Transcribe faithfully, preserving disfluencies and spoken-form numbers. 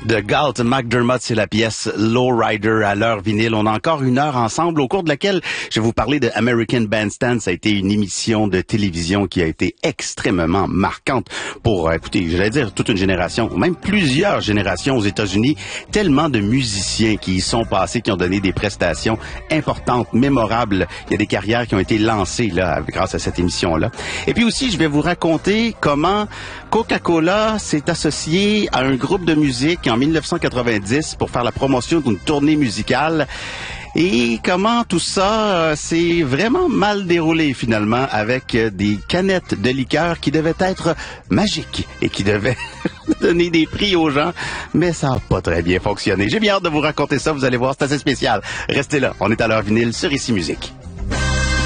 De Galt McDermott, c'est la pièce Lowrider à l'heure vinyle. On a encore une heure ensemble au cours de laquelle je vais vous parler de American Bandstand. Ça a été une émission de télévision qui a été extrêmement marquante pour, écoutez, j'allais dire toute une génération, ou même plusieurs générations aux États-Unis. Tellement de musiciens qui y sont passés, qui ont donné des prestations importantes, mémorables. Il y a des carrières qui ont été lancées là grâce à cette émission-là. Et puis aussi, je vais vous raconter comment Coca-Cola s'est associé à un groupe de musique en mille neuf cent quatre-vingt-dix pour faire la promotion d'une tournée musicale et comment tout ça euh, s'est vraiment mal déroulé finalement avec euh, des canettes de liqueur qui devaient être magiques et qui devaient donner des prix aux gens, mais ça n'a pas très bien fonctionné. J'ai bien hâte de vous raconter ça, vous allez voir, c'est assez spécial. Restez là, on est à l'heure vinyle sur Ici Musique.